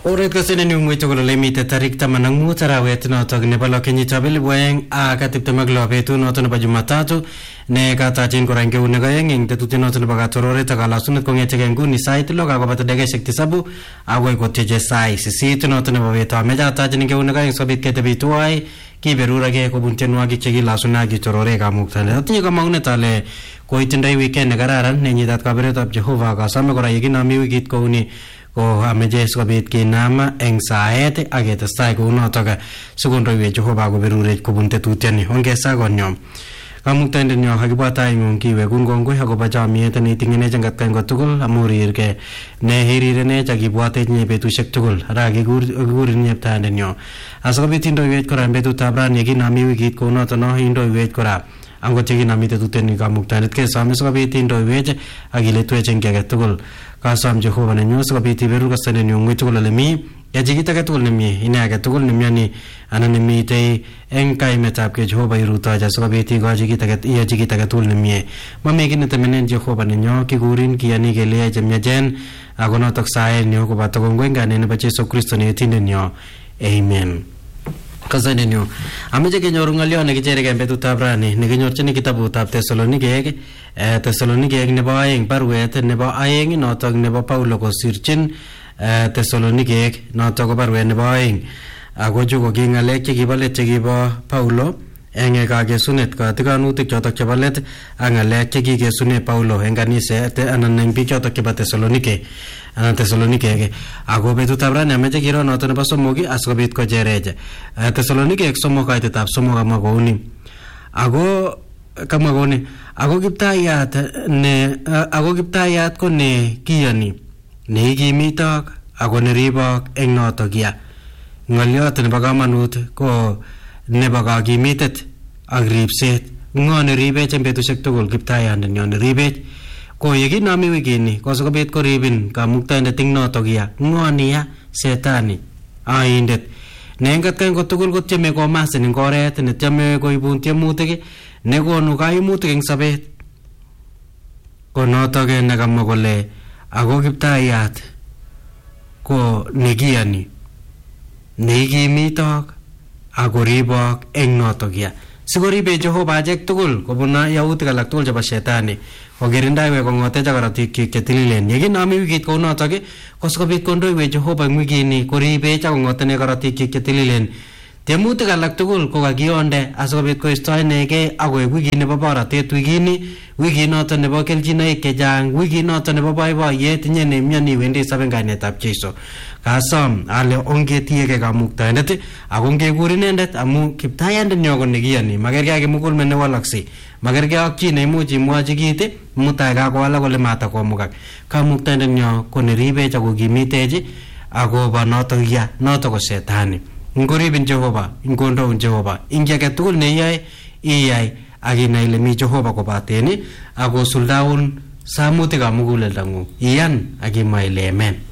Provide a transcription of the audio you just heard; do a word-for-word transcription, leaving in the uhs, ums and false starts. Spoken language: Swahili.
Oret kasene ni ngwito ko le mite tarik taman ng mut arawet notok ne balo kenyit abel bueng a katiptem ak lo betu noton ba Jumatatu ne katachin ko range une gayeng ing tetuti noton ba gatorore takala sunat ko ngete nguni site lo ga bata dege shekti sabu agoy ko teje sai sisit noton ba beta me jata jin ke une gayeng sobit kete bituai ki berura ge ko buntenwa gi chegi la suna gi torore ga muktale ati ga magne tale ko itindai weekend gararan ne nyidat ka beret ab Jehova ga same ko rayegi nami wikit ko uni ko amejes ko bit kinama eng saet agete sai ko no toga segundo we Jehova go berure ko bunte tuteni onge sa gonyo kamuktende nyo hagibata ingun kiwe gungongo hago bajami etani tingene jangat kan gotugul amurir ke ne hirire ne jagi buate nye betu shek tugul ragi gur gur nye tande nyo aso bitindo we ko rambe tu tabran yegi nami wikit ko no to no hindo we ko ra ango tegi nami te tuteni kamuktende ke same so bitindo we agile tu echeng ke tugul kasam Jehova ne nyo so biti beru ka sene nyo ngitugul le mi ya jigita ka tugul ne mi ina ka tugul ne mi ani anane mi te enkai metap ke Jehova iruta ja so biti ga jigita ka ya jigita ka tugul ne mi mame gine te menen Jehova ne nyo ki gurin ki ani ke le jem jen agono tak sae nyo ko bato ngwenga ne ne ba Jesu Kristo ne tinde nyo amen kazane nyo ameje ke nyoru ngalio ne gijere ke betu tabrani ne ginyor chini kitabu tab Tesalonike ke Tesalonike ne ba aeng barwet ne ba aeng no tag ne ba Paulo ko sirchin Tesalonike no tag barwet ne ba aeng ago jugo gi ngale ke gibale che gi ba Paulo enge ka ge sunet ka tiganutik chotok chebalet angale ke gi ge sune Paulo enganise te anan bi chotok ke ba Tesalonike anan Tesalonike ke ago betu tabrani ameje giro no to ne ba somogi asgobit ko jereje Tesalonike somo ka ite tab somo ga magoni ago kamagoni ago kiptayat ne ago kiptayat ko ne kiyani ne ikimitok ago ne ribok eng notok ya ngaliot ne bagamanut ko ne bagagimitet ak ripset ngo ne ribech eng betusiek tugul kiptayat ne nyo ne ribech ko yegi nami wikini ko sikobit ko ribin kamuktaindet ing notok ya ngo niya setani aindet nengat kan ko tugul ko tieme ko masen ing oret ne tieme ko ibun tiemutik ne konu kaimutik eng sabet ko notok ne kamwa kole ako kiptayat ko nekiyani neikimitok ako ribok eng notok ya sikoribe Jehova achek tugul kobun yautik alak tugul chebo shetani kokirindaiwe kongote korotik chik chetililen yekinami wikit kou notok ko sikobit kondoiwe Jehova eng wikini koribech ak kongotene korotik chik chetililen tiemutik alak tugul ko kakionde asikobit koistoenege akoek wikit nebo borotet wikini wikit noto nebo kelchinoik chechang wikit noto nebo boiboiyet inye neimyoni wendi saben kainetab Jeiso kasom ale ongetiege kamuktaindet ako ngekur inendet amu kiptayandet nyo ko nekiyani makergei ak kimugulmet newoloksei makergei ak chi neimuch imwochi kit mutai kakowalak kole matakomukak kamuktaindet nyo ko neribech ako kimitech akobo notok ya notok ko shetani ngoribin Jehova ingondoun Jehova ingi age tugul neyoe iyai akinai ile mi Jehova kobaten ako suldaun samutik ab muguleldang'ung iyan akimwa ile amen.